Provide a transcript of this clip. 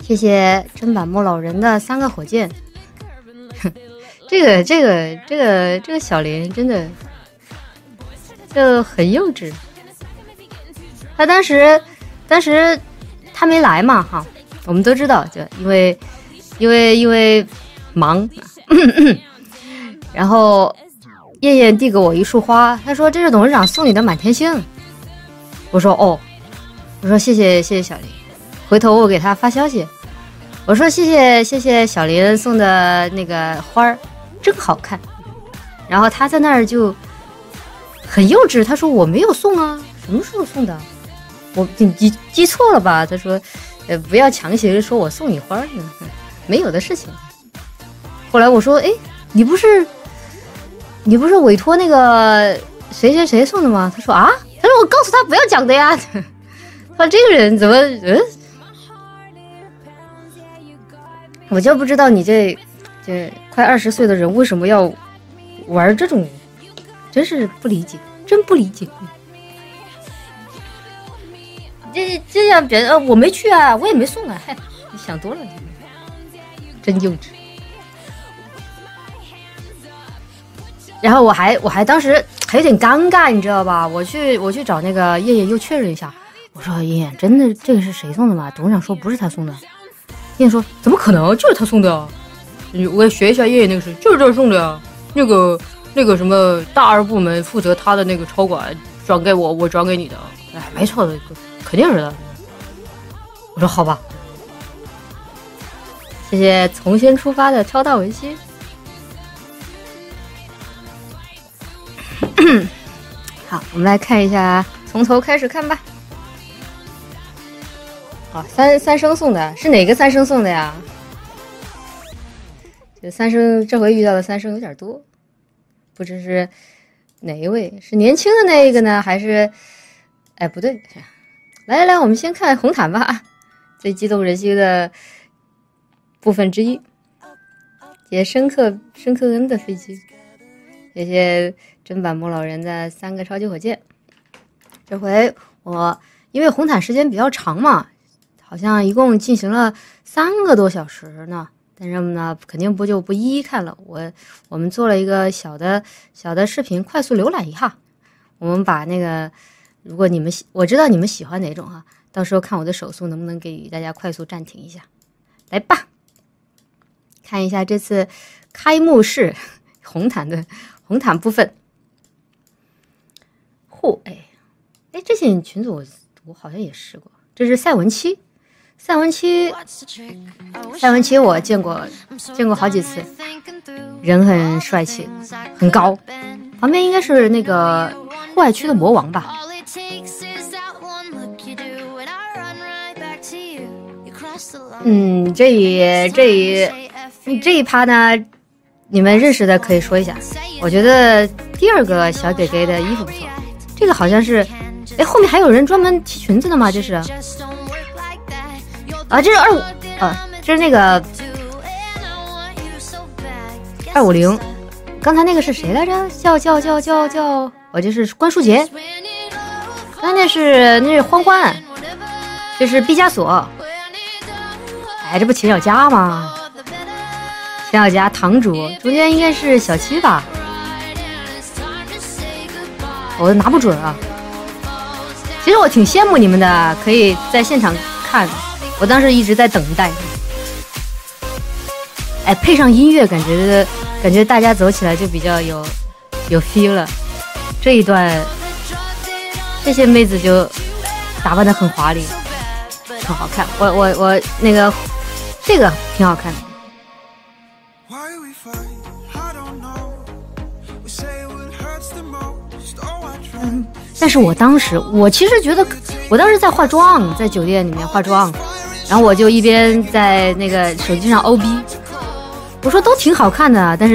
谢谢砧板木老人的3个火箭。这个小林真的就很幼稚。他当时他没来嘛哈，我们都知道，就因为忙，然后燕燕递给我一束花，他说这是董事长送你的满天星。我说哦，我说谢谢小林。回头我给他发消息，我说谢谢小林送的那个花儿，真好看。然后他在那儿就很幼稚，他说我没有送啊，什么时候送的？你记错了吧？他说不要强行说我送你花儿，没有的事情。后来我说哎，你不是委托那个谁送的吗？他说啊，他说我告诉他不要讲的呀。他这个人怎么我就不知道你这快20岁的人为什么要玩这种，真是不理解，真不理解。这样别人我没去啊，我也没送啊，嗨，你想多了，真幼稚。然后我还当时还有点尴尬，你知道吧？我去找那个叶叶又确认一下，我说叶叶真的这个是谁送的吗？董事长说不是他送的。叶叶说怎么可能，就是他送的啊！我学一下叶叶那个事，就是这送的啊。那个什么大二部门负责他的那个超管转给我，我转给你的。哎，没错的，肯定是的。我说好吧，谢谢重新出发的超大文心。好，我们来看一下，从头开始看吧。啊，三生送的是哪个三生送的呀？这三生这回遇到的三生有点多，不知是哪一位，是年轻的那一个呢，还是？哎，不对，来，我们先看红毯吧，最激动人心的部分之一，也深刻恩的飞机，谢谢砧板木老人的3个超级火箭。这回我因为红毯时间比较长嘛，好像一共进行了3个多小时呢，但是呢肯定不一一看了，我们做了一个小的视频，快速浏览一下。我们把那个，如果我知道你们喜欢哪种哈，到时候看我的手速能不能给大家快速暂停一下。来吧，看一下这次开幕式红毯部分。哎，这些裙子我好像也试过，这是赛文七我见过好几次，人很帅气，很高，旁边应该是那个户外区的魔王吧。这一趴呢，你们认识的可以说一下。我觉得第2个小给给的衣服不错，这个好像是，哎，后面还有人专门提裙子的吗？这是。啊，这是25，这是那个250。刚才那个是谁来着？叫，我这是关淑洁。那是欢，这是毕加索。哎，这不秦小佳吗？秦小佳堂主，中间应该是小七吧？我拿不准啊。其实我挺羡慕你们的，可以在现场看。我当时一直在等待，哎，配上音乐，感觉大家走起来就比较有 feel 了。这一段，这些妹子就打扮得很华丽，很好看。我那个这个挺好看的。但是我其实觉得，我当时在化妆，在酒店里面化妆。然后我就一边在那个手机上 OB， 我说都挺好看的，但是